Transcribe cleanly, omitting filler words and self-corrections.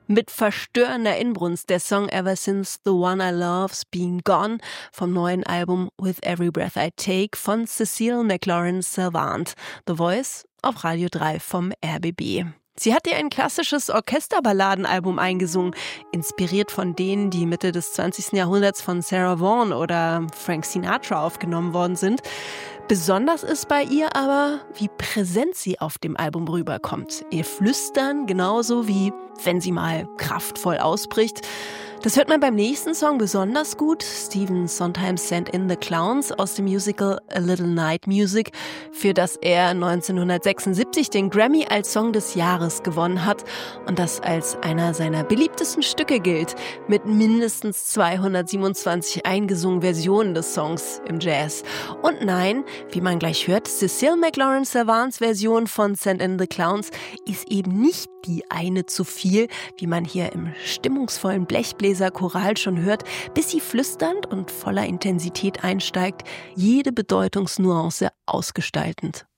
Mit verstörender Inbrunst der Song Ever Since the One I Love's Been Gone vom neuen Album With Every Breath I Take von Cecile McLaurin-Salvant. The Voice auf Radio 3 vom RBB. Sie hat ihr ein klassisches Orchesterballadenalbum eingesungen, inspiriert von denen, die Mitte des 20. Jahrhunderts von Sarah Vaughan oder Frank Sinatra aufgenommen worden sind. Besonders ist bei ihr aber, wie präsent sie auf dem Album rüberkommt. Ihr Flüstern genauso wie, wenn sie mal kraftvoll ausbricht. Das hört man beim nächsten Song besonders gut. Stephen Sondheim sent in the Clowns aus dem Musical A Little Night Music, für das er 1976 den Grammy als Song des Jahres gewonnen hat und das als einer seiner beliebtesten Stücke gilt, mit mindestens 227 eingesungenen Versionen des Songs im Jazz. Und nein, wie man gleich hört, Cecile McLaurin-Salvants Version von Sent in the Clowns ist eben nicht die eine zu viel, wie man hier im stimmungsvollen Blechbläserchoral schon hört, bis sie flüsternd und voller Intensität einsteigt, jede Bedeutungsnuance ausgestaltend.